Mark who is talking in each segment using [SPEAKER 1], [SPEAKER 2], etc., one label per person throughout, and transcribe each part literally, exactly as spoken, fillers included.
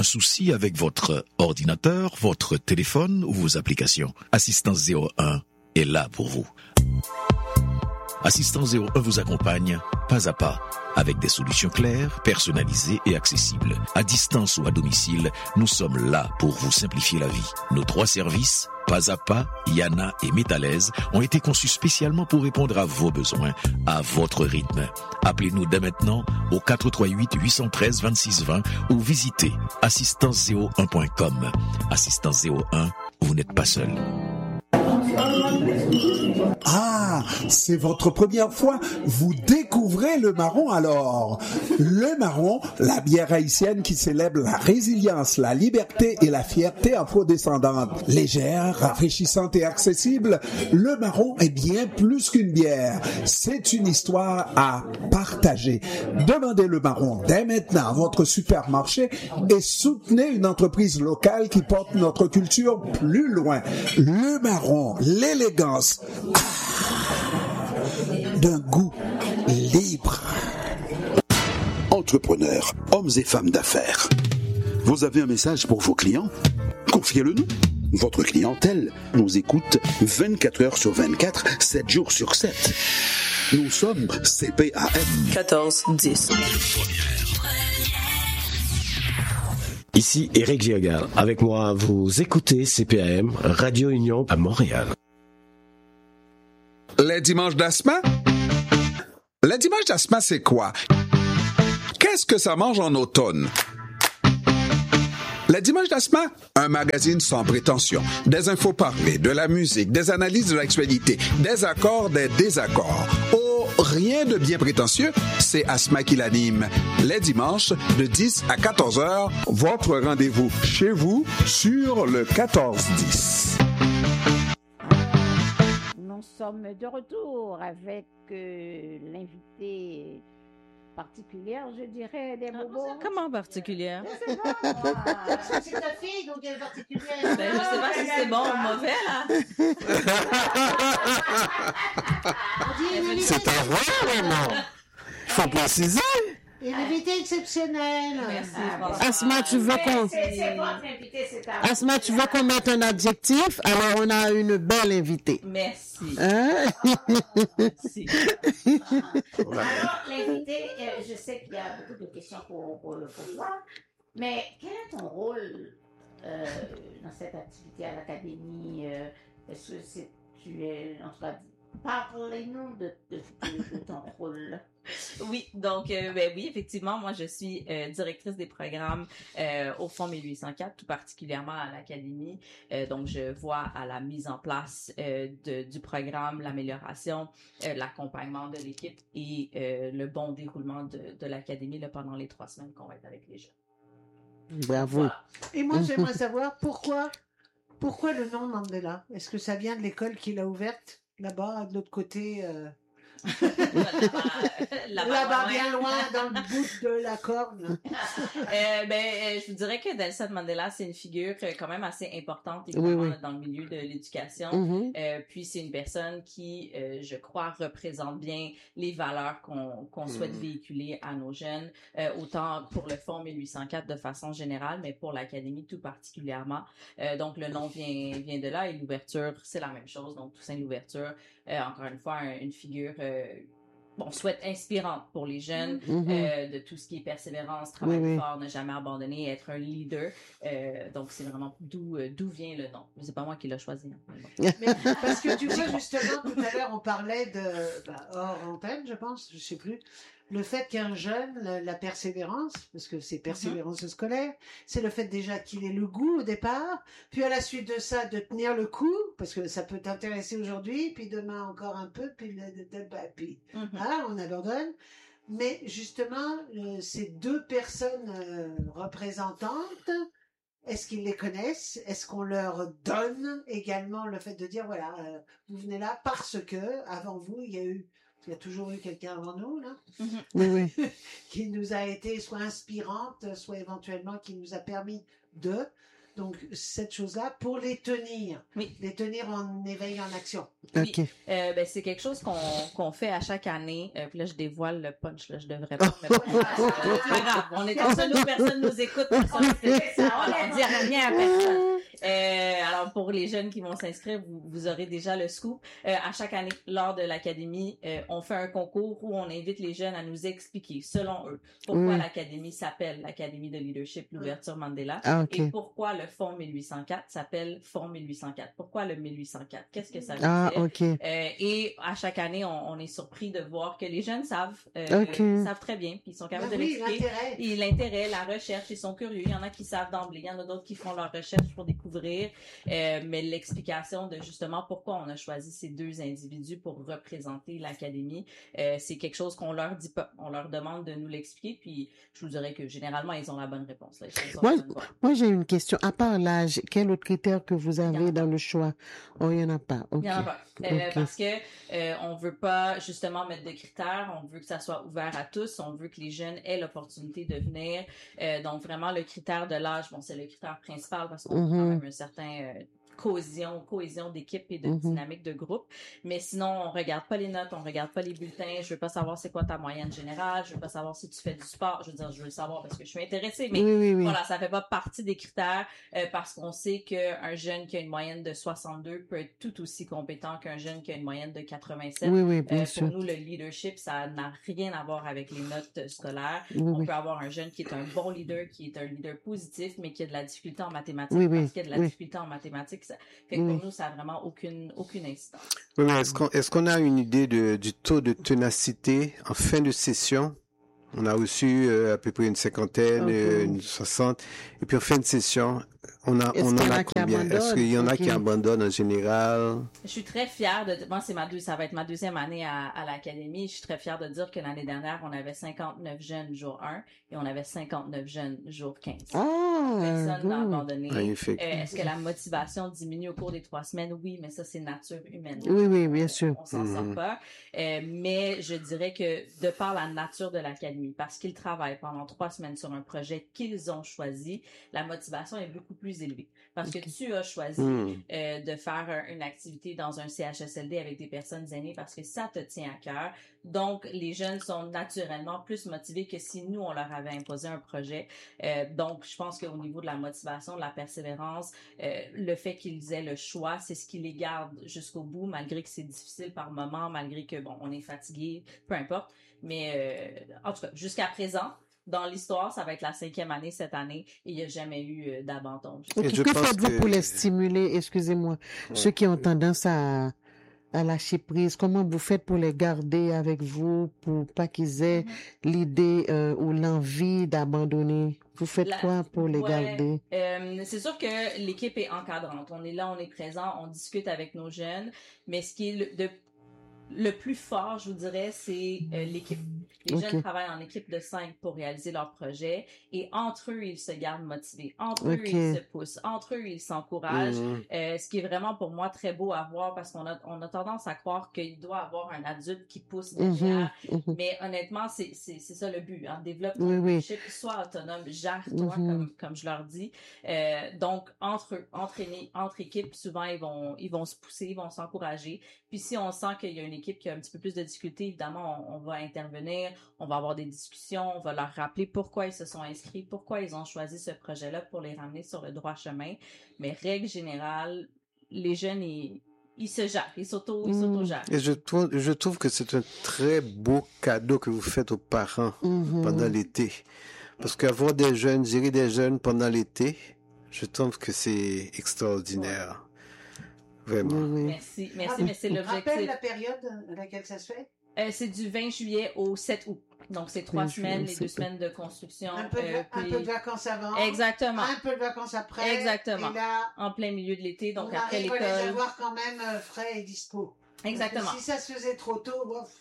[SPEAKER 1] Un souci avec votre ordinateur, votre téléphone ou vos applications? Assistance zéro un est là pour vous. Assistance zéro un vous accompagne pas à pas avec des solutions claires, personnalisées et accessibles. À distance ou à domicile, nous sommes là pour vous simplifier la vie. Nos trois services, Pas à Pas, Yana et Métalaise, ont été conçus spécialement pour répondre à vos besoins, à votre rythme. Appelez-nous dès maintenant au quatre trois huit, huit un trois, deux six deux zéro ou visitez assistance zéro un point com. Assistance zéro un, vous n'êtes pas seul.
[SPEAKER 2] Ah, c'est votre première fois. Vous découvrez le marron alors. Le marron, la bière haïtienne qui célèbre la résilience, la liberté et la fierté afrodescendante. Légère, rafraîchissante et accessible, le marron est bien plus qu'une bière. C'est une histoire à partager. Demandez le marron dès maintenant à votre supermarché et soutenez une entreprise locale qui porte notre culture plus loin. Le marron, l'élégance d'un goût libre.
[SPEAKER 3] Entrepreneurs, hommes et femmes d'affaires, vous avez un message pour vos clients? Confiez-le nous. Votre clientèle nous écoute vingt-quatre heures sur vingt-quatre, sept jours sur sept. Nous sommes C P A M
[SPEAKER 4] quatorze dix.
[SPEAKER 5] Ici Éric Giergal. Avec moi, vous écoutez C P A M, Radio Union à Montréal.
[SPEAKER 6] Les dimanches d'Asma? Les dimanches d'Asma, c'est quoi? Qu'est-ce que ça mange en automne? Les dimanches d'Asma, un magazine sans prétention. Des infos parlées, de la musique, des analyses de l'actualité, des accords, des désaccords. Oh, rien de bien prétentieux, c'est Asma qui l'anime. Les dimanches, de dix à quatorze heures, votre rendez-vous chez vous sur le quatorze dix.
[SPEAKER 7] Nous sommes de retour avec euh, l'invité particulière, je dirais, des bobos.
[SPEAKER 8] Comment particulière?
[SPEAKER 7] Je sais pas, moi. C'est ta fille, donc elle est particulière.
[SPEAKER 8] Ben, je sais pas si c'est bon ou mauvais, là.
[SPEAKER 2] C'est un vrai, vraiment. Il faut préciser.
[SPEAKER 7] Une invitée exceptionnelle.
[SPEAKER 8] Merci.
[SPEAKER 9] Asma, tu veux qu'on...
[SPEAKER 7] C'est, c'est votre invité, c'est ta...
[SPEAKER 9] Asma, tu veux qu'on mette un adjectif? Alors, on a une belle invitée.
[SPEAKER 8] Merci.
[SPEAKER 9] Hein?
[SPEAKER 8] Merci.
[SPEAKER 7] Alors, l'invité, euh, je sais qu'il y a beaucoup de questions pour, pour, pour toi, mais quel est ton rôle euh, dans cette activité à l'académie? Euh, est-ce que c'est, tu es, en tout cas, parlez-nous de, de, de, de ton rôle.
[SPEAKER 8] Oui, donc euh, ben oui, effectivement, moi je suis euh, directrice des programmes euh, au Fonds mille huit cent quatre, tout particulièrement à l'Académie. Euh, donc je vois à la mise en place euh, de, du programme, l'amélioration, euh, l'accompagnement de l'équipe et euh, le bon déroulement de, de l'Académie là, pendant les trois semaines qu'on va être avec les jeunes.
[SPEAKER 9] Bravo.
[SPEAKER 7] Voilà. Et moi j'aimerais savoir pourquoi, pourquoi le nom Mandela? Est-ce que ça vient de l'école qu'il a ouverte là-bas, de l'autre côté euh...
[SPEAKER 8] là-bas, là-bas,
[SPEAKER 7] là-bas bien loin dans le bout de la corne.
[SPEAKER 8] euh, ben, je vous dirais que Nelson Mandela, c'est une figure quand même assez importante évidemment, oui, oui. dans le milieu de l'éducation. Mm-hmm. Euh, puis c'est une personne qui, euh, je crois, représente bien les valeurs qu'on, qu'on souhaite mm. véhiculer à nos jeunes, euh, autant pour le Fonds mille huit cent quatre de façon générale, mais pour l'Académie tout particulièrement. Euh, donc le nom vient vient de là et l'ouverture, c'est la même chose. Donc Toussaint l'ouverture, euh, encore une fois, un, une figure euh, on souhaite inspirante pour les jeunes, mm-hmm. euh, de tout ce qui est persévérance, travail oui, fort, oui. ne jamais abandonner, être un leader. Euh, donc, c'est vraiment d'où, euh, d'où vient le nom. C'est pas moi qui l'ai choisi. Hein.
[SPEAKER 7] Mais, parce que tu vois, justement, tout à l'heure, on parlait de, bah, hors antenne, je pense, je sais plus, le fait qu'un jeune, la, la persévérance, parce que c'est persévérance mm-hmm. scolaire, c'est le fait déjà qu'il ait le goût au départ, puis à la suite de ça, de tenir le coup, parce que ça peut t'intéresser aujourd'hui, puis demain encore un peu, puis, le, de, de, puis mm-hmm. hein, on abandonne. Mais justement, euh, ces deux personnes euh, représentantes, est-ce qu'ils les connaissent? Est-ce qu'on leur donne également le fait de dire, voilà, euh, vous venez là parce que, avant vous, il y a eu il y a toujours eu quelqu'un avant nous, là,
[SPEAKER 9] mm-hmm. oui, oui.
[SPEAKER 7] qui nous a été soit inspirante, soit éventuellement qui nous a permis de. Donc, cette chose-là, pour les tenir,
[SPEAKER 8] oui.
[SPEAKER 7] les tenir en éveil, en action.
[SPEAKER 8] Oui. Okay. Euh, ben, c'est quelque chose qu'on qu'on fait à chaque année. Euh, puis là, je dévoile le punch, là, je devrais pas. Mais bon, c'est pas grave. On est en solo, personne nous écoute, personne on dit rien à personne. Euh, alors, pour les jeunes qui vont s'inscrire, vous, vous aurez déjà le scoop. Euh, à chaque année, lors de l'académie, euh, on fait un concours où on invite les jeunes à nous expliquer, selon eux, pourquoi mmh. l'académie s'appelle l'Académie de leadership, l'ouverture Mandela,
[SPEAKER 9] ah, okay.
[SPEAKER 8] et pourquoi le Fonds mille huit cent quatre s'appelle Fonds mille huit cent quatre. Pourquoi le mille huit cent quatre? Qu'est-ce que ça veut
[SPEAKER 9] ah,
[SPEAKER 8] dire?
[SPEAKER 9] Okay.
[SPEAKER 8] Euh, et à chaque année, on, on est surpris de voir que les jeunes savent, euh,
[SPEAKER 9] okay.
[SPEAKER 8] savent très bien, puis ils sont capables
[SPEAKER 7] ben
[SPEAKER 8] de
[SPEAKER 7] oui,
[SPEAKER 8] l'expliquer.
[SPEAKER 7] L'intérêt.
[SPEAKER 8] Et l'intérêt, la recherche, ils sont curieux. Il y en a qui savent d'emblée, il y en a d'autres qui font leur recherche pour découvrir. Euh, mais l'explication de justement pourquoi on a choisi ces deux individus pour représenter l'académie, euh, c'est quelque chose qu'on leur dit pas. On leur demande de nous l'expliquer, puis je vous dirais que généralement, ils ont la bonne réponse. Là.
[SPEAKER 9] Moi, moi j'ai une question. À part l'âge, quel autre critère que vous avez dans le choix? Oh, il n'y en a pas. Okay.
[SPEAKER 8] Il n'y en a pas. Euh, okay. Parce que euh, on veut pas justement mettre de critères, on veut que ça soit ouvert à tous, on veut que les jeunes aient l'opportunité de venir. Euh, donc vraiment, le critère de l'âge, bon, c'est le critère principal parce qu'on mm-hmm. a quand même un certain... Euh, cohésion, cohésion d'équipe et de mm-hmm. dynamique de groupe. Mais sinon, on regarde pas les notes, on regarde pas les bulletins. Je veux pas savoir c'est quoi ta moyenne générale. Je veux pas savoir si tu fais du sport. Je veux dire, je veux le savoir parce que je suis intéressée. Mais
[SPEAKER 9] oui, oui, oui.
[SPEAKER 8] voilà, ça fait pas partie des critères euh, parce qu'on sait qu'un jeune qui a une moyenne de soixante-deux peut être tout aussi compétent qu'un jeune qui a une moyenne de quatre-vingt-sept.
[SPEAKER 9] Oui, oui, bien
[SPEAKER 8] euh,
[SPEAKER 9] sûr.
[SPEAKER 8] Pour nous, le leadership, ça n'a rien à voir avec les notes scolaires.
[SPEAKER 9] Oui,
[SPEAKER 8] on
[SPEAKER 9] oui.
[SPEAKER 8] peut avoir un jeune qui est un bon leader, qui est un leader positif, mais qui a de la difficulté en mathématiques
[SPEAKER 9] oui,
[SPEAKER 8] parce
[SPEAKER 9] oui,
[SPEAKER 8] qu'il y a de la
[SPEAKER 9] oui.
[SPEAKER 8] difficulté en mathématiques. Ça fait que
[SPEAKER 9] oui.
[SPEAKER 8] pour nous, ça n'a vraiment aucune, aucune incidence.
[SPEAKER 5] Oui, mais est-ce qu'on, est-ce qu'on a une idée de, du taux de ténacité en fin de session? On a reçu euh, à peu près une cinquantaine, okay. euh, une soixante. Et puis en fin de session, on a,
[SPEAKER 9] est-ce
[SPEAKER 5] on en a,
[SPEAKER 9] a
[SPEAKER 5] combien? Est-ce qu'il y en a okay. qui abandonnent en général?
[SPEAKER 8] Je suis très fière de, moi, c'est ma deux, ça va être ma deuxième année à, à l'académie. Je suis très fière de dire que l'année dernière, on avait cinquante-neuf jeunes jour un et on avait cinquante-neuf jeunes jour quinze.
[SPEAKER 9] Ah,
[SPEAKER 8] personne n'a abandonné.
[SPEAKER 5] Magnifique.
[SPEAKER 8] Euh, est-ce que la motivation diminue au cours des trois semaines? Oui, mais ça, c'est nature humaine.
[SPEAKER 9] Oui, oui, bien sûr.
[SPEAKER 8] On, on s'en mm-hmm. sort pas. Euh, mais je dirais que de par la nature de l'académie, parce qu'ils travaillent pendant trois semaines sur un projet qu'ils ont choisi, la motivation est beaucoup plus élevée. Parce okay. que tu as choisi mm. euh, de faire un, une activité dans un C H S L D avec des personnes aînées parce que ça te tient à cœur. Donc, les jeunes sont naturellement plus motivés que si nous, on leur avait imposé un projet. Euh, donc, je pense qu'au niveau de la motivation, de la persévérance, euh, le fait qu'ils aient le choix, c'est ce qui les garde jusqu'au bout, malgré que c'est difficile par moment, malgré que, bon, on est fatigué, peu importe. Mais, euh, en tout cas, jusqu'à présent, dans l'histoire, ça va être la cinquième année cette année et il n'y a jamais eu euh, d'abandon.
[SPEAKER 9] Okay, que faites-vous que... pour les stimuler, excusez-moi, ouais. ceux qui ont tendance à, à lâcher prise, comment vous faites pour les garder avec vous, pour pas qu'ils aient mm-hmm. l'idée euh, ou l'envie d'abandonner? Vous faites la... quoi pour les
[SPEAKER 8] ouais,
[SPEAKER 9] garder?
[SPEAKER 8] Euh, c'est sûr que l'équipe est encadrante. On est là, on est présent, on discute avec nos jeunes, mais ce qui est le, de Le plus fort, je vous dirais, c'est euh, l'équipe. Les okay. jeunes travaillent en équipe de cinq pour réaliser leur projet et entre eux, ils se gardent motivés. Entre okay. eux, ils se poussent. Entre eux, ils s'encouragent. Mmh. Euh, ce qui est vraiment pour moi très beau à voir parce qu'on a, on a tendance à croire qu'il doit avoir un adulte qui pousse derrière. Mmh. Mmh. Mais honnêtement, c'est, c'est, c'est ça le but. Hein. Développe ton
[SPEAKER 9] oui,
[SPEAKER 8] leadership, oui. sois autonome, gère-toi mmh. comme, comme je leur dis. Euh, donc, entre eux, entre, entre équipes, souvent, ils vont, ils vont se pousser, ils vont s'encourager. Puis si on sent qu'il y a une équipe qui a un petit peu plus de difficultés, évidemment, on, on va intervenir, on va avoir des discussions, on va leur rappeler pourquoi ils se sont inscrits, pourquoi ils ont choisi ce projet-là pour les ramener sur le droit chemin. Mais règle générale, les jeunes, ils, ils se gèrent, ils s'auto, ils s'auto-gèrent.
[SPEAKER 5] Et je trouve, je trouve que c'est un très beau cadeau que vous faites aux parents mmh. pendant l'été. Parce qu'avoir des jeunes, gérer des jeunes pendant l'été, je trouve que c'est extraordinaire. Ouais. Vraiment.
[SPEAKER 8] Oui, oui. Merci, merci, ah, mais c'est l'objectif.
[SPEAKER 7] Rappelle la période à laquelle ça se fait?
[SPEAKER 8] Euh, c'est du vingt juillet au sept août. Donc, c'est trois semaines, les deux semaines de construction.
[SPEAKER 7] Un peu de,
[SPEAKER 8] euh,
[SPEAKER 7] puis... un peu de vacances avant.
[SPEAKER 8] Exactement.
[SPEAKER 7] Un peu de vacances après.
[SPEAKER 8] Exactement.
[SPEAKER 7] Et là,
[SPEAKER 8] en plein milieu de l'été, donc
[SPEAKER 7] on
[SPEAKER 8] après
[SPEAKER 7] l'école. On
[SPEAKER 8] les
[SPEAKER 7] avoir quand même euh, frais et dispo.
[SPEAKER 8] Exactement.
[SPEAKER 7] Si ça se faisait trop tôt, bof.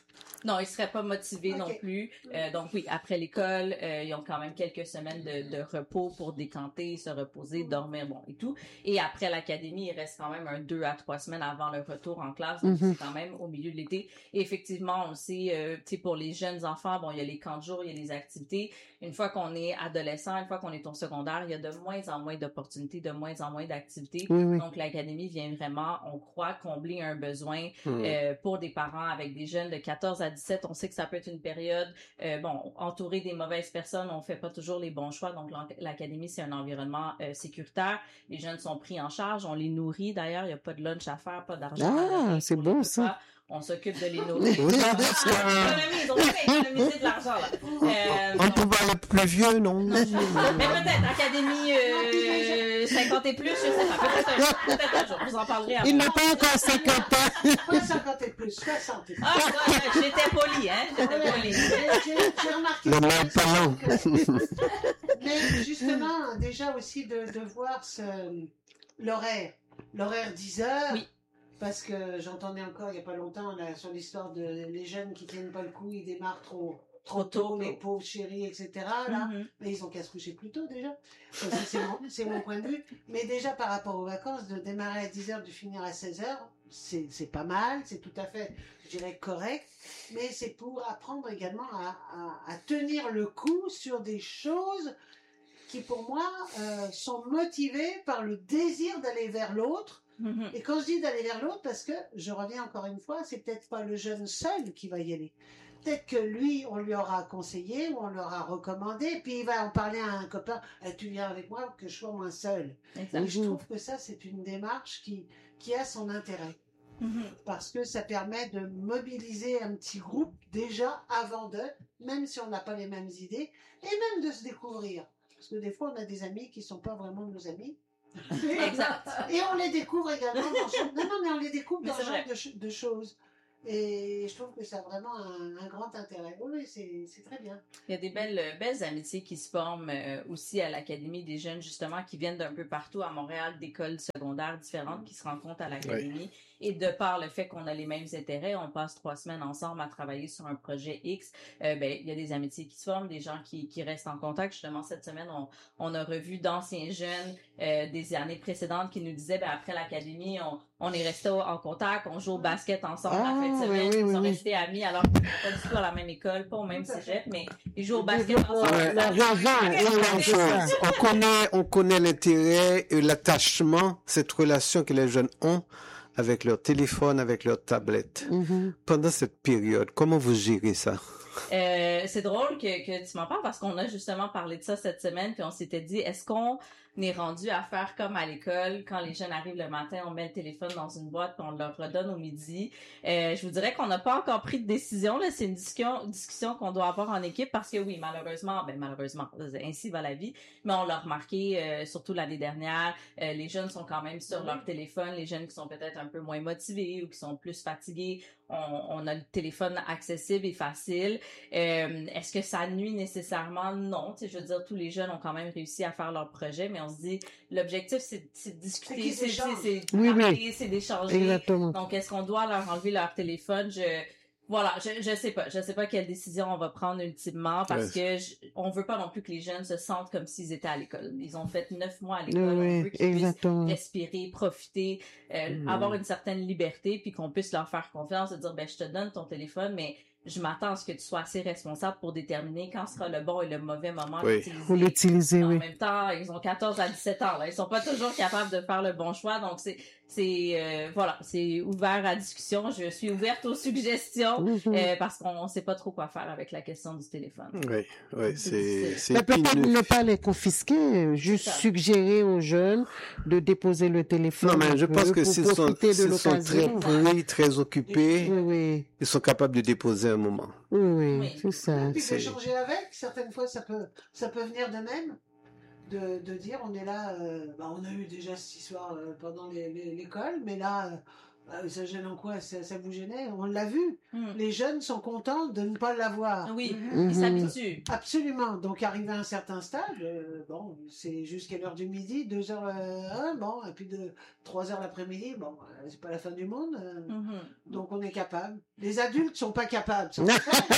[SPEAKER 8] Non, ils seraient pas motivés okay. non plus. Euh, donc oui, après l'école, euh, ils ont quand même quelques semaines de, de repos pour décanter, se reposer, dormir, bon et tout. Et après l'académie, il reste quand même un deux à trois semaines avant le retour en classe. Donc mm-hmm. c'est quand même au milieu de l'été. Et effectivement, on sait, euh, tu sais, pour les jeunes enfants, bon, il y a les camps de jour, il y a les activités. Une fois qu'on est adolescent, une fois qu'on est au secondaire, il y a de moins en moins d'opportunités, de moins en moins d'activités. Oui, oui. Donc l'académie vient vraiment, on croit, combler un besoin mm. euh, pour des parents avec des jeunes de quatorze à dix-sept. On sait que ça peut être une période, euh, bon, entouré des mauvaises personnes, on fait pas toujours les bons choix. Donc l'académie, c'est un environnement euh, sécuritaire. Les jeunes sont pris en charge, on les nourrit d'ailleurs, il y a pas de lunch à faire, pas d'argent.
[SPEAKER 9] Ah, c'est bon ça.
[SPEAKER 8] On s'occupe de les nourrir. Ils ont économisé de l'argent, là.
[SPEAKER 5] Euh, on peut voir le plus vieux, non?
[SPEAKER 8] Mais peut-être, académie euh, cinquante et plus, je sais pas. Peut-être un jour. Peut-être un jour. Je vous en parlerai après.
[SPEAKER 9] Il n'a pas encore cinquante ans.
[SPEAKER 7] Pas cinquante et plus, soixante et plus.
[SPEAKER 8] Ah, ouais, j'étais poli, hein? J'étais poli.
[SPEAKER 7] J'ai remarqué.
[SPEAKER 5] Le même talent.
[SPEAKER 7] Mais justement, déjà aussi de, de voir ce, l'horaire. L'horaire dix heures. Oui. Parce que j'entendais encore il n'y a pas longtemps là, sur l'histoire de les jeunes qui tiennent pas le coup, ils démarrent trop trop tôt, les pauvres chéris, et cetera. Là, mm-hmm. mais ils ont qu'à se coucher plus tôt déjà. Ça, c'est mon, c'est mon point de vue. Mais déjà par rapport aux vacances, de démarrer à dix heures, de finir à seize heures, c'est c'est pas mal, c'est tout à fait, je dirais, correct. Mais c'est pour apprendre également à, à, à tenir le coup sur des choses qui pour moi euh, sont motivées par le désir d'aller vers l'autre. Et quand je dis d'aller vers l'autre, parce que, je reviens encore une fois, c'est peut-être pas le jeune seul qui va y aller. Peut-être que lui, on lui aura conseillé ou on lui aura recommandé, puis il va en parler à un copain, eh, tu viens avec moi, que je sois moins seul. Et je trouve que ça, c'est une démarche qui, qui a son intérêt. Mm-hmm. Parce que ça permet de mobiliser un petit groupe déjà avant d'eux, même si on n'a pas les mêmes idées, et même de se découvrir. Parce que des fois, on a des amis qui sont pas vraiment nos amis.
[SPEAKER 8] Exact.
[SPEAKER 7] Et on les découvre également dans ce... non, non, mais on les découvre mais dans ce genre de, ch- de choses. Et je trouve que ça a vraiment un, un grand intérêt. Oui, c'est, c'est très bien.
[SPEAKER 8] Il y a des belles, belles amitiés qui se forment euh, aussi à l'Académie des jeunes, justement, qui viennent d'un peu partout à Montréal, d'écoles secondaires différentes qui se rencontrent à l'Académie. Oui. Et de par le fait qu'on a les mêmes intérêts, on passe trois semaines ensemble à travailler sur un projet X, euh, ben, il y a des amitiés qui se forment, des gens qui, qui restent en contact. Justement, cette semaine, on, on a revu d'anciens jeunes euh, des années précédentes qui nous disaient, ben, après l'Académie, on, on est restés en contact, on joue au basket ensemble ah, la fin de semaine, oui, oui, ils sont oui. restés amis, alors qu'ils n'étaient pas du tout à la même école, pas au même cégep, mais ils jouent au basket ensemble.
[SPEAKER 5] Ouais. La on connaît, on connaît l'intérêt et l'attachement, cette relation que les jeunes ont avec leur téléphone, avec leur tablette. Mm-hmm. Pendant cette période, comment vous gérez ça?
[SPEAKER 8] Euh, c'est drôle que, que tu m'en parles parce qu'on a justement parlé de ça cette semaine, puis on s'était dit, est-ce qu'on est rendu à faire comme à l'école, quand les jeunes arrivent le matin, on met le téléphone dans une boîte puis on leur redonne au midi. Euh, je vous dirais qu'on n'a pas encore pris de décision, là. C'est une discussion, discussion qu'on doit avoir en équipe parce que oui, malheureusement, ben malheureusement, ainsi va la vie, mais on l'a remarqué, euh, surtout l'année dernière, euh, les jeunes sont quand même sur oui. leur téléphone, les jeunes qui sont peut-être un peu moins motivés ou qui sont plus fatigués, on, on a le téléphone accessible et facile. Euh, est-ce que ça nuit nécessairement? Non. Tu sais, je veux dire, tous les jeunes ont quand même réussi à faire leur projet, mais on se dit, l'objectif, c'est, c'est de discuter, c'est, c'est, c'est de
[SPEAKER 9] oui,
[SPEAKER 8] parler,
[SPEAKER 9] oui.
[SPEAKER 8] c'est d'échanger.
[SPEAKER 9] Exactement.
[SPEAKER 8] Donc, est-ce qu'on doit leur enlever leur téléphone? Je, voilà, je, je sais pas. Je sais pas quelle décision on va prendre ultimement parce ouais. que je, on veut pas non plus que les jeunes se sentent comme s'ils étaient à l'école. Ils ont fait neuf mois à l'école.
[SPEAKER 9] Oui,
[SPEAKER 8] on veut qu'ils
[SPEAKER 9] exactement.
[SPEAKER 8] puissent respirer, profiter, euh, mmh. avoir une certaine liberté puis qu'on puisse leur faire confiance et dire, ben, je te donne ton téléphone, mais je m'attends à ce que tu sois assez responsable pour déterminer quand sera le bon et le mauvais moment
[SPEAKER 9] oui.
[SPEAKER 8] d'utiliser.
[SPEAKER 9] Faut l'utiliser,
[SPEAKER 8] en
[SPEAKER 9] oui.
[SPEAKER 8] En même temps, ils ont quatorze à dix-sept ans, là. Ils sont pas toujours capables de faire le bon choix, donc c'est, c'est, euh, voilà, c'est ouvert à discussion. Je suis ouverte aux suggestions, mm-hmm. euh, parce qu'on sait pas trop quoi faire avec la question du téléphone.
[SPEAKER 5] Oui, oui, c'est, c'est
[SPEAKER 9] mais peut-être ne pas les confisquer, juste suggérer aux jeunes de déposer le téléphone.
[SPEAKER 5] Non, mais je pense que s'ils sont, s'ils sont très pris, très occupés,
[SPEAKER 9] oui, oui.
[SPEAKER 5] ils sont capables de déposer un moment.
[SPEAKER 9] Oui, oui, oui. c'est ça.
[SPEAKER 7] Et puis d'échanger avec, certaines fois, ça peut, ça peut venir de même. De, de dire, on est là, euh, bah, on a eu déjà cette histoire euh, pendant les, les, l'école, mais là, euh, Ah, ça gêne en quoi? Ça, ça vous gênait? On l'a vu.
[SPEAKER 8] Mm.
[SPEAKER 7] Les jeunes sont contents de ne pas l'avoir.
[SPEAKER 8] Oui,
[SPEAKER 9] Mhm.
[SPEAKER 8] ils s'habituent.
[SPEAKER 7] Absolument. Donc, arrivé à un certain stade, euh, bon, c'est jusqu'à l'heure du midi, deux heures, euh, hein, bon, et puis de trois heures l'après-midi, bon, euh, c'est pas la fin du monde. euh,
[SPEAKER 8] Mhm.
[SPEAKER 7] Donc, on est capable. Les adultes sont pas capables. sont-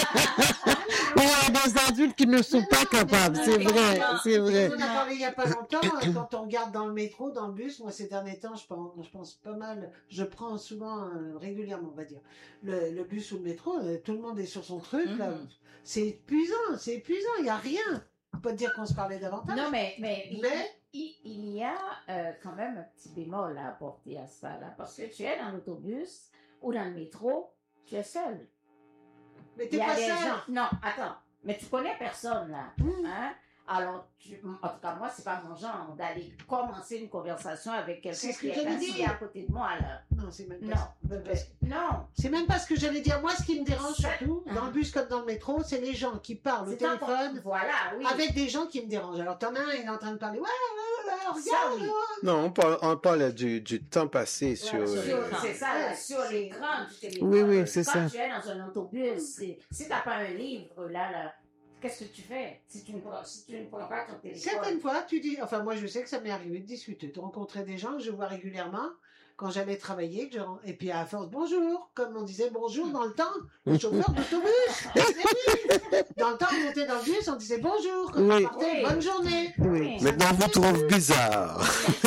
[SPEAKER 9] Il y a des adultes qui ne sont
[SPEAKER 7] Mais
[SPEAKER 9] pas
[SPEAKER 7] non,
[SPEAKER 9] capables,
[SPEAKER 7] mais-
[SPEAKER 9] c'est vrai, c'est vrai.
[SPEAKER 7] On en a parlé il y a pas longtemps, hein, quand on regarde dans le métro, dans le bus, moi ces derniers temps, je pense, je pense pas mal, je prends souvent, euh, régulièrement, on va dire, le, le bus ou le métro, euh, tout le monde est sur son truc, là.
[SPEAKER 8] Mhm.
[SPEAKER 7] C'est épuisant, c'est épuisant, il n'y a rien. On peut pas dire qu'on se parlait davantage.
[SPEAKER 4] Non, mais, mais, il-
[SPEAKER 7] Mais-
[SPEAKER 4] il, il y a euh, quand même un petit bémol à apporter à ça, là, parce que tu es dans l'autobus ou dans le métro, tu es seul.
[SPEAKER 7] Mais
[SPEAKER 4] Il
[SPEAKER 7] t'es
[SPEAKER 4] y a
[SPEAKER 7] pas
[SPEAKER 4] des
[SPEAKER 7] seul.
[SPEAKER 4] gens. Non, attends, mais tu connais personne, là.
[SPEAKER 7] Mm.
[SPEAKER 4] Hein? Alors, tu- en tout cas, moi, c'est pas mon genre d'aller commencer une conversation avec quelqu'un
[SPEAKER 7] C'est ce
[SPEAKER 4] qui
[SPEAKER 7] que
[SPEAKER 4] est
[SPEAKER 7] j'allais
[SPEAKER 4] assis
[SPEAKER 7] dire.
[SPEAKER 4] à côté de moi, là.
[SPEAKER 7] Non, c'est même
[SPEAKER 4] Non,
[SPEAKER 7] pas, même pas-
[SPEAKER 4] non.
[SPEAKER 7] c'est même pas ce que j'allais dire. Moi, ce qui me dérange
[SPEAKER 4] Ça-
[SPEAKER 7] surtout, dans le bus comme dans le métro, c'est les gens qui parlent au
[SPEAKER 4] C'est important.
[SPEAKER 7] téléphone
[SPEAKER 4] Voilà, oui.
[SPEAKER 7] avec des gens qui me dérangent. Alors, t'en as un, il est en train de parler, ouais, ouais, ouais,
[SPEAKER 4] Ça,
[SPEAKER 7] regarde,
[SPEAKER 4] oui.
[SPEAKER 7] là.
[SPEAKER 5] Non, on parle, on parle du, du temps passé sur...
[SPEAKER 4] Voilà, sur-
[SPEAKER 5] euh,
[SPEAKER 4] c'est ça, là, sur l'écran du téléphone.
[SPEAKER 9] Oui, oui, c'est
[SPEAKER 4] Quand
[SPEAKER 9] ça.
[SPEAKER 4] tu es dans un autobus, c'est- si tu n'as pas un livre, là, là, qu'est-ce que tu fais si tu ne prends, si tu ne prends pas ton téléphone?
[SPEAKER 7] Certaines fois, tu dis, enfin moi je sais que ça m'est arrivé de discuter, de rencontrer des gens que je vois régulièrement quand j'allais travailler, que je- et puis à force bonjour, comme on disait bonjour dans le temps, le chauffeur d'autobus. Eh oui. Dans le temps, on montait dans le bus, on disait bonjour, quand
[SPEAKER 9] Oui.
[SPEAKER 7] on partait,
[SPEAKER 4] Oui.
[SPEAKER 7] bonne journée.
[SPEAKER 9] Oui.
[SPEAKER 5] Maintenant, vous trouvez bizarre.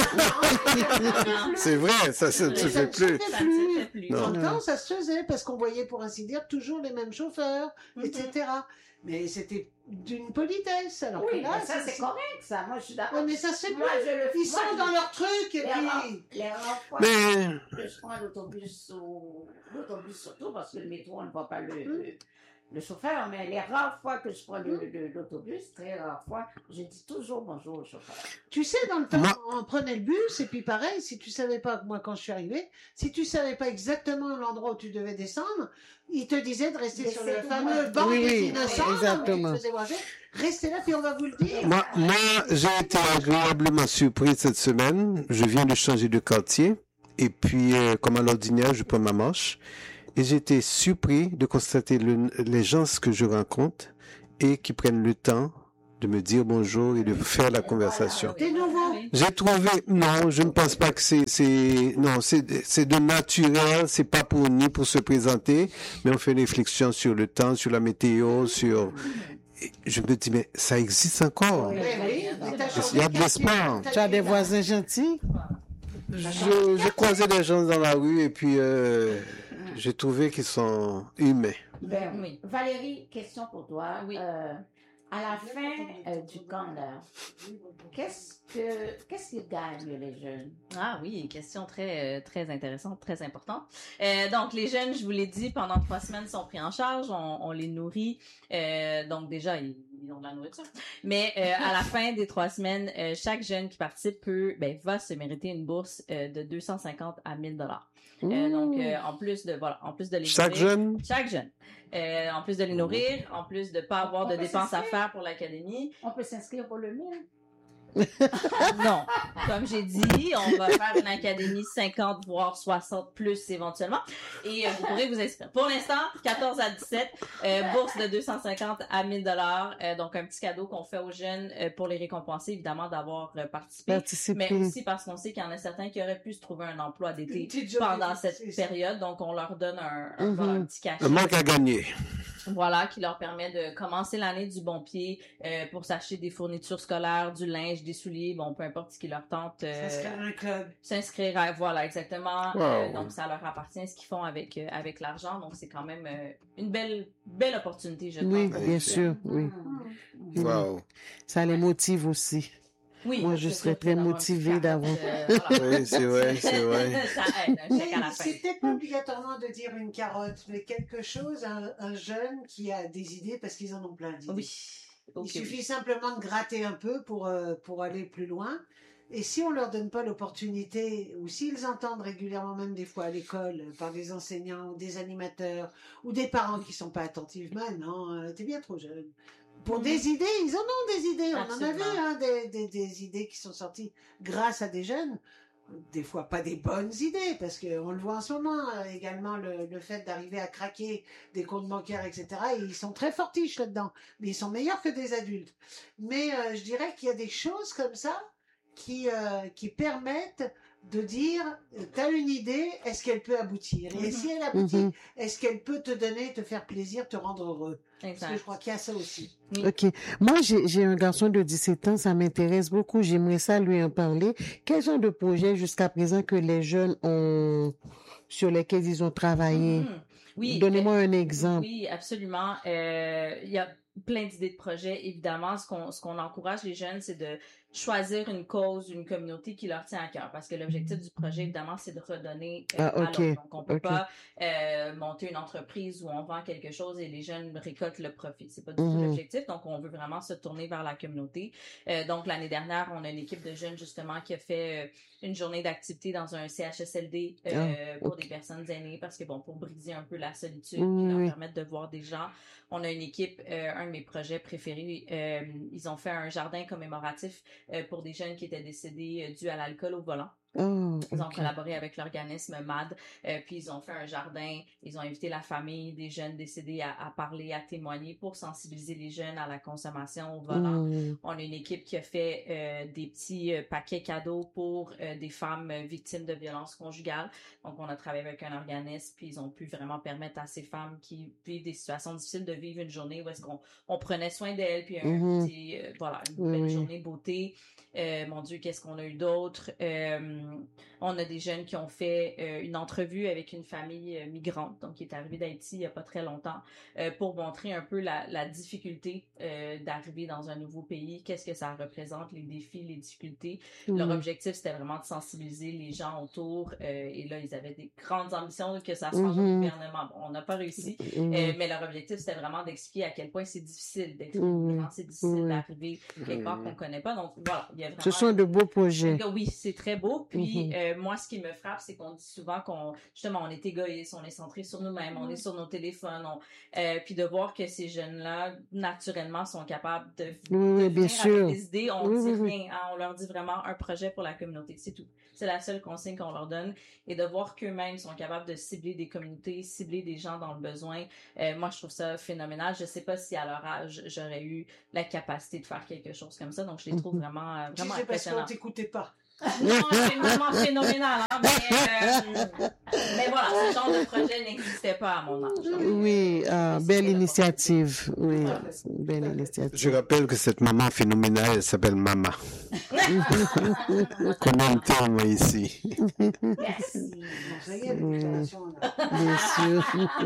[SPEAKER 8] Non.
[SPEAKER 5] C'est vrai, ça se
[SPEAKER 7] Mais
[SPEAKER 5] se
[SPEAKER 7] ça
[SPEAKER 5] fait
[SPEAKER 7] ne se
[SPEAKER 5] plus.
[SPEAKER 7] fait
[SPEAKER 8] Ça
[SPEAKER 7] plus.
[SPEAKER 8] ne se fait plus.
[SPEAKER 5] Non.
[SPEAKER 7] Dans le temps, ça se faisait parce qu'on voyait, pour ainsi dire, toujours les mêmes chauffeurs,
[SPEAKER 8] Mhm.
[SPEAKER 7] et cetera. Mais c'était d'une politesse. Alors
[SPEAKER 4] Oui,
[SPEAKER 7] que là,
[SPEAKER 4] mais ça, c'est correct, ça. Moi, je suis d'accord.
[SPEAKER 7] Ouais, mais ça se fait
[SPEAKER 4] Moi,
[SPEAKER 7] plus.
[SPEAKER 4] je le
[SPEAKER 7] Ils
[SPEAKER 4] moi,
[SPEAKER 7] sont
[SPEAKER 4] je-
[SPEAKER 7] dans leur truc et
[SPEAKER 4] Les rares-
[SPEAKER 7] puis.
[SPEAKER 4] les rares fois
[SPEAKER 5] Mais
[SPEAKER 4] que je prends l'autobus, ou l'autobus surtout, parce que le métro, on ne voit pas le,
[SPEAKER 7] Mm.
[SPEAKER 4] le, le chauffeur, mais les rares fois que je prends le-
[SPEAKER 7] Mm.
[SPEAKER 4] le- l'autobus, très rares fois, je dis toujours bonjour au chauffeur.
[SPEAKER 7] Tu sais, dans le temps,
[SPEAKER 5] Moi-
[SPEAKER 7] on prenait le bus, et puis pareil, si tu savais pas, moi quand je suis arrivée, si tu savais pas exactement l'endroit où tu devais descendre, ils te disaient de rester
[SPEAKER 4] Mais
[SPEAKER 7] sur
[SPEAKER 4] c'est
[SPEAKER 7] le
[SPEAKER 4] tout
[SPEAKER 7] fameux
[SPEAKER 4] moi.
[SPEAKER 7] banc
[SPEAKER 9] Oui,
[SPEAKER 7] des
[SPEAKER 9] oui,
[SPEAKER 7] innocents,
[SPEAKER 9] exactement.
[SPEAKER 7] où tu te faisais manger. Restez là, puis on va vous le dire.
[SPEAKER 5] moi, moi j'ai été agréablement surpris cette semaine. Je viens de changer de quartier. Et puis, euh, comme à l'ordinaire, je prends ma marche. Et j'ai été surpris de constater le- les gens que je rencontre et qui prennent le temps de me dire bonjour et de faire la conversation.
[SPEAKER 7] T'es nouveau.
[SPEAKER 5] J'ai trouvé, non, je ne pense pas que c'est, c'est, non, c'est, c'est de naturel, c'est pas pour ni pour se présenter, mais on fait une réflexion sur le temps, sur la météo, sur, et je me dis, mais ça existe encore.
[SPEAKER 4] Oui.
[SPEAKER 7] Oui, oui, mais t'as changé
[SPEAKER 5] Il y a de
[SPEAKER 7] quartier.
[SPEAKER 5] l'espoir.
[SPEAKER 7] T'as
[SPEAKER 9] Tu as
[SPEAKER 7] dit
[SPEAKER 9] des
[SPEAKER 7] là.
[SPEAKER 9] voisins gentils?
[SPEAKER 5] Je, j'ai croisé des gens dans la rue et puis, euh, j'ai trouvé qu'ils sont humains.
[SPEAKER 4] Ben
[SPEAKER 8] Oui.
[SPEAKER 4] Valérie, question pour toi.
[SPEAKER 8] Oui.
[SPEAKER 4] Euh, à la fin euh, du camp, là, qu'est-ce que qu'est-ce qu'ils gagnent, les jeunes?
[SPEAKER 8] Ah oui, question très euh, très intéressante, très importante. Euh, donc les jeunes, je vous l'ai dit, pendant trois semaines sont pris en charge, on, on les nourrit. Euh, donc déjà ils, ils ont de la nourriture. Mais euh, à la fin des trois semaines, euh, chaque jeune qui participe peut, ben, va se mériter une bourse euh, de deux cent cinquante à mille dollars. Euh, donc euh, en plus de voilà, en plus de les
[SPEAKER 5] Chaque
[SPEAKER 8] nourrir-
[SPEAKER 5] jeune?
[SPEAKER 8] chaque jeune. Euh, en plus de les nourrir, en plus de pas avoir
[SPEAKER 4] On
[SPEAKER 8] de
[SPEAKER 4] peut
[SPEAKER 8] dépenses à
[SPEAKER 4] s'inscrire.
[SPEAKER 8] faire pour l'académie.
[SPEAKER 4] On peut s'inscrire pour le mille?
[SPEAKER 8] Non. Comme j'ai dit, on va faire une académie cinquante, voire soixante plus éventuellement. Et euh, vous pourrez vous inscrire. Pour l'instant, quatorze à dix-sept, euh, bourse de deux cent cinquante à mille dollars. Euh, donc, un petit cadeau qu'on fait aux jeunes euh, pour les récompenser, évidemment, d'avoir euh, participé.
[SPEAKER 9] Participer.
[SPEAKER 8] Mais aussi parce qu'on sait qu'il y en a certains qui auraient pu se trouver un emploi
[SPEAKER 7] Une
[SPEAKER 8] d'été
[SPEAKER 7] petite job
[SPEAKER 8] pendant
[SPEAKER 7] d'été,
[SPEAKER 8] cette
[SPEAKER 7] c'est ça.
[SPEAKER 8] période. Donc, on leur donne un, un,
[SPEAKER 9] Mhm.
[SPEAKER 8] voilà, un petit cachet.
[SPEAKER 5] Un manque à gagner.
[SPEAKER 8] Voilà, qui leur permet de commencer l'année du bon pied euh, pour s'acheter des fournitures scolaires, du linge, des souliers, bon, peu importe ce qui leur tente. euh,
[SPEAKER 7] Ça serait un club.
[SPEAKER 8] s'inscrire à, voilà, exactement.
[SPEAKER 5] Wow.
[SPEAKER 8] Euh, donc, ça leur appartient ce qu'ils font avec, euh, avec l'argent. Donc, c'est quand même euh, une belle, belle opportunité, je
[SPEAKER 9] Oui,
[SPEAKER 8] pense.
[SPEAKER 9] bien sûr, oui.
[SPEAKER 4] Mmh.
[SPEAKER 5] Wow.
[SPEAKER 9] Ça les motive aussi.
[SPEAKER 8] Oui,
[SPEAKER 9] Moi, je
[SPEAKER 8] c'est
[SPEAKER 9] serais
[SPEAKER 8] sûr,
[SPEAKER 9] très
[SPEAKER 8] d'avoir un
[SPEAKER 9] motivée
[SPEAKER 8] petit
[SPEAKER 9] d'avoir-
[SPEAKER 8] carotte, euh, voilà.
[SPEAKER 5] Oui, c'est vrai, c'est vrai.
[SPEAKER 8] Ça aide, un chèque à la
[SPEAKER 7] Mais
[SPEAKER 8] fin.
[SPEAKER 7] c'est peut-être pas obligatoirement de dire une carotte, mais quelque chose, un, un jeune qui a des idées, parce qu'ils en ont plein d'idées.
[SPEAKER 8] Oui. Ok,
[SPEAKER 7] Il suffit
[SPEAKER 8] oui.
[SPEAKER 7] simplement de gratter un peu pour, euh, pour aller plus loin. Et si on leur donne pas l'opportunité, ou s'ils entendent régulièrement, même des fois à l'école, euh, par des enseignants ou des animateurs, ou des parents qui sont pas attentifs, man, non, euh, t'es bien trop jeune. Pour
[SPEAKER 8] Mhm.
[SPEAKER 7] des idées, ils en ont des idées. On en a vu
[SPEAKER 8] Absolument.
[SPEAKER 7] hein, des, des, des idées qui sont sorties grâce à des jeunes. des fois pas des bonnes idées, parce qu'on le voit en ce moment, euh, également le, le fait d'arriver à craquer des comptes bancaires, et cetera. Et ils sont très fortiches là-dedans, mais ils sont meilleurs que des adultes. Mais euh, je dirais qu'il y a des choses comme ça qui, euh, qui permettent de dire, tu as une idée, est-ce qu'elle peut aboutir? Et si elle aboutit, mm-hmm. est-ce qu'elle peut te donner, te faire plaisir, te rendre heureux? Exact. Parce que je crois qu'il y a ça aussi.
[SPEAKER 9] Oui. OK. Moi, j'ai, j'ai un garçon de dix-sept ans, ça m'intéresse beaucoup. J'aimerais ça lui en parler. Quel genre de projet jusqu'à présent que les jeunes ont, sur lesquels ils ont travaillé? Mmh. Oui. Donnez-moi un exemple.
[SPEAKER 8] Oui, absolument. Euh, il y a plein d'idées de projets. Évidemment, ce qu'on, ce qu'on encourage les jeunes, c'est de choisir une cause, une communauté qui leur tient à cœur. Parce que l'objectif du projet, évidemment, c'est de redonner euh, ah, okay. à l'autre. Donc, on peut okay. pas euh, monter une entreprise où on vend quelque chose et les jeunes récoltent le profit. C'est pas du mm-hmm. tout l'objectif. Donc, on veut vraiment se tourner vers la communauté. Euh, donc, l'année dernière, on a une équipe de jeunes, justement, qui a fait euh, une journée d'activité dans un C H S L D euh, oh, pour okay. des personnes aînées. Parce que, bon, pour briser un peu la solitude, mm-hmm. et leur permettre de voir des gens. On a une équipe, euh, un de mes projets préférés, euh, ils ont fait un jardin commémoratif euh, pour des jeunes qui étaient décédés euh, dus à l'alcool au volant. Oh, ils ont okay. collaboré avec l'organisme M A D, euh, puis ils ont fait un jardin, ils ont invité la famille des jeunes décédés à, à parler, à témoigner pour sensibiliser les jeunes à la consommation au volant. Mm. On a une équipe qui a fait euh, des petits euh, paquets cadeaux pour euh, des femmes euh, victimes de violences conjugales. Donc, on a travaillé avec un organisme, puis ils ont pu vraiment permettre à ces femmes qui vivent des situations difficiles de vivre une journée où est-ce qu'on on prenait soin d'elles, puis un mm-hmm. petit, euh, voilà, une belle mm-hmm. journée beauté. Euh, mon Dieu, qu'est-ce qu'on a eu d'autre? Euh, on a des jeunes qui ont fait euh, une entrevue avec une famille euh, migrante, donc qui est arrivée d'Haïti il n'y a pas très longtemps, euh, pour montrer un peu la, la difficulté euh, d'arriver dans un nouveau pays, qu'est-ce que ça représente, les défis, les difficultés. Mmh. Leur objectif, c'était vraiment de sensibiliser les gens autour, euh, et là, ils avaient des grandes ambitions que ça soit mmh. au gouvernement. Bon, on n'a pas réussi, mmh. euh, mais leur objectif, c'était vraiment d'expliquer à quel point c'est difficile, d'expliquer mmh. comment c'est difficile mmh. d'arriver quelque part qu'on ne connaît pas. Donc, voilà, il y a vraiment...
[SPEAKER 9] Ce sont de beaux projets.
[SPEAKER 8] Oui, c'est très beau. Puis, mmh. euh, moi, ce qui me frappe, c'est qu'on dit souvent qu'on, justement, on est égoïste, on est centré sur nous-mêmes, mmh. on est sur nos téléphones, on, euh, puis de voir que ces jeunes-là, naturellement, sont capables de,
[SPEAKER 9] oui,
[SPEAKER 8] de
[SPEAKER 9] bien
[SPEAKER 8] venir
[SPEAKER 9] sûr.
[SPEAKER 8] avec des idées. On
[SPEAKER 9] oui,
[SPEAKER 8] dit
[SPEAKER 9] oui.
[SPEAKER 8] rien, hein, on leur dit vraiment un projet pour la communauté, c'est tout. C'est la seule consigne qu'on leur donne. Et de voir qu'eux-mêmes sont capables de cibler des communautés, cibler des gens dans le besoin, euh, moi, je trouve ça phénoménal. Je sais pas si à leur âge, j'aurais eu la capacité de faire quelque chose comme ça. Donc, je les trouve mmh. vraiment, euh, vraiment
[SPEAKER 7] je sais
[SPEAKER 8] impressionnants.
[SPEAKER 7] Parce qu'on t'écoutait pas.
[SPEAKER 8] Non, c'est vraiment phénoménal, hein, mais, euh, mais voilà, ce genre de projet n'existait pas à mon âge. Donc,
[SPEAKER 9] oui, euh, belle initiative. Oui, belle initiative.
[SPEAKER 5] Je rappelle que cette maman phénoménale, elle s'appelle Mama. Qu'on entend, moi, ici.
[SPEAKER 7] Merci. Bien
[SPEAKER 9] sûr.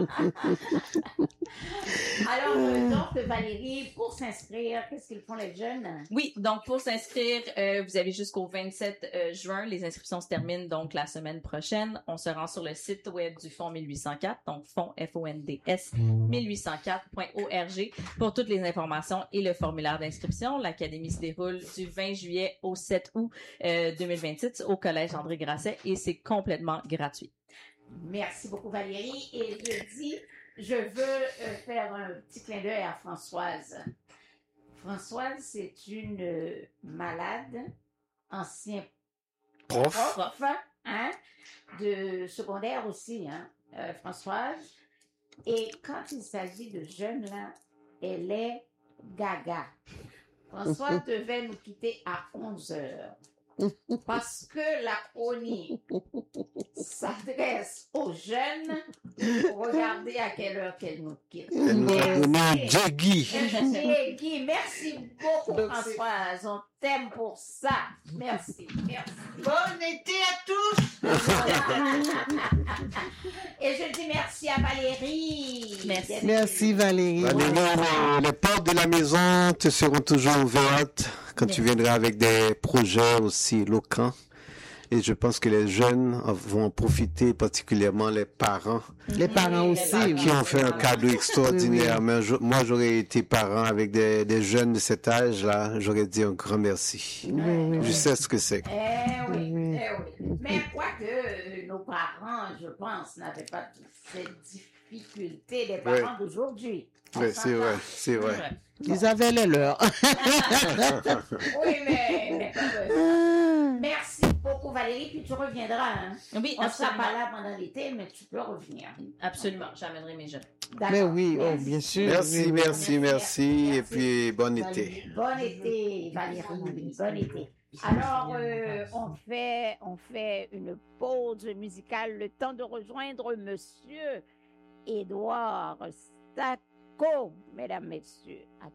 [SPEAKER 4] Alors, euh, donc, Valérie, pour s'inscrire, qu'est-ce qu'ils font les jeunes?
[SPEAKER 8] Oui, donc pour s'inscrire, euh, vous avez jusqu'au vingt-sept juin. Les inscriptions se terminent donc la semaine prochaine. On se rend sur le site web du Fonds mille huit cent quatre, donc Fonds F O N D S mille huit cent quatre point org pour toutes les informations et le formulaire d'inscription. L'académie se déroule du vingt juillet au sept août euh, deux mille vingt-six au Collège André Grasset et c'est complètement gratuit.
[SPEAKER 4] Merci beaucoup Valérie. Et je dis, je veux euh, faire un petit clin d'œil à Françoise. Françoise, c'est une euh, malade, ancien
[SPEAKER 5] prof,
[SPEAKER 4] prof hein, de secondaire aussi, hein, euh, Françoise. Et quand il s'agit de jeunes, là, elle est gaga. Françoise devait nous quitter à onze heures. Parce que la chronique s'adresse aux jeunes. Regardez à quelle heure qu'elle nous quitte.
[SPEAKER 5] Jaggy.
[SPEAKER 4] Jaggy, merci beaucoup Françoise. On t'aime pour ça. Merci, merci.
[SPEAKER 7] Bon été à tous.
[SPEAKER 4] Et je dis merci à Valérie.
[SPEAKER 8] Merci.
[SPEAKER 9] Merci Valérie.
[SPEAKER 5] Valérie, les portes de la maison te seront toujours ouvertes quand merci. Tu viendras avec des projets aussi locaux. Et je pense que les jeunes vont en profiter, particulièrement les parents.
[SPEAKER 9] Les parents aussi.
[SPEAKER 5] À qui ont fait un cadeau extraordinaire. Oui, oui. Mais je, moi, j'aurais été parent avec des, des jeunes de cet âge-là. J'aurais dit un grand merci. Oui, oui, je oui. sais ce que c'est.
[SPEAKER 4] Eh oui, oui. Eh oui. Mais quoique euh, nos parents, je pense, n'avaient pas cette difficulté des parents oui. d'aujourd'hui.
[SPEAKER 5] Oui, c'est vrai, c'est vrai.
[SPEAKER 9] Ils avaient les leurs.
[SPEAKER 4] Oui, mais, mais merci beaucoup Valérie. Oui, puis tu reviendras. Hein.
[SPEAKER 8] Oui,
[SPEAKER 4] on ne sera
[SPEAKER 8] absolument.
[SPEAKER 4] pas là pendant l'été, mais tu peux revenir.
[SPEAKER 8] Absolument, j'amènerai mes jeunes.
[SPEAKER 9] Mais oui, oh, bien sûr.
[SPEAKER 5] Merci,
[SPEAKER 9] oui, oui.
[SPEAKER 5] merci, merci, et puis bon
[SPEAKER 4] Valérie.
[SPEAKER 5] été.
[SPEAKER 4] Bon été, Valérie. Bon été. Alors, euh, on fait, on fait une pause musicale, le temps de rejoindre Monsieur Édouard Stacco, mesdames, messieurs.